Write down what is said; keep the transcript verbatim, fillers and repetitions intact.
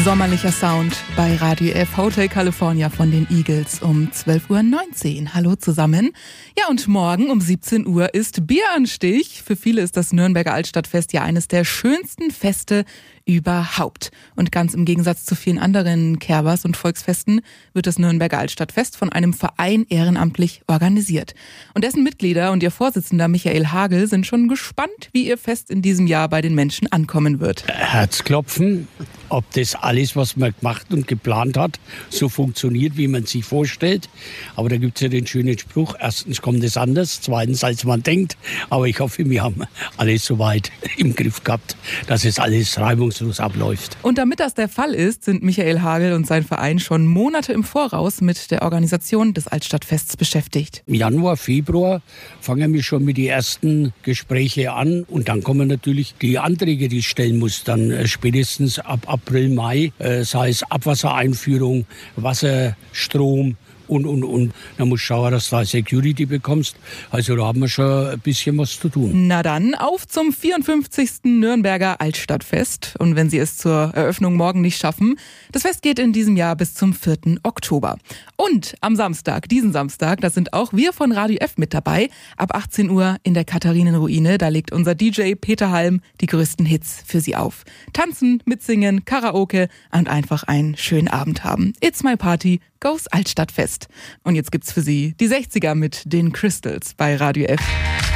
Sommerlicher Sound bei Radio F, Hotel California von den Eagles um zwölf Uhr neunzehn. Hallo zusammen. Ja, und morgen um siebzehn Uhr ist Bieranstich. Für viele ist das Nürnberger Altstadtfest ja eines der schönsten Feste überhaupt. Und ganz im Gegensatz zu vielen anderen Kerbers und Volksfesten wird das Nürnberger Altstadtfest von einem Verein ehrenamtlich organisiert. Und dessen Mitglieder und ihr Vorsitzender Michael Hagel sind schon gespannt, wie ihr Fest in diesem Jahr bei den Menschen ankommen wird. Herzklopfen, ob das alles, was man gemacht und geplant hat, so funktioniert, wie man sich vorstellt. Aber da gibt es ja den schönen Spruch, erstens kommt es anders, zweitens als man denkt. Aber ich hoffe, wir haben alles soweit im Griff gehabt, dass es alles reibungslos abläuft. Und damit das der Fall ist, sind Michael Hagel und sein Verein schon Monate im Voraus mit der Organisation des Altstadtfests beschäftigt. Im Januar, Februar fangen wir schon mit den ersten Gesprächen an. Und dann kommen natürlich die Anträge, die ich stellen muss. Dann äh, spätestens ab April, Mai, äh, sei es Abwassereinführung, Wasser, Strom und, und, und. Da musst du schauen, dass du da Security bekommst. Also da haben wir schon ein bisschen was zu tun. Na dann, auf zum vierundfünfzigsten Nürnberger Altstadtfest. Und wenn Sie es zur Eröffnung morgen nicht schaffen, das Fest geht in diesem Jahr bis zum vierten Oktober. Und am Samstag, diesen Samstag, da sind auch wir von Radio F mit dabei. Ab achtzehn Uhr in der Katharinenruine, da legt unser D J Peter Halm die größten Hits für Sie auf. Tanzen, mitsingen, Karaoke und einfach einen schönen Abend haben. It's my party goes Altstadtfest. Und jetzt gibt's für Sie die sechziger mit den Crystals bei Radio F.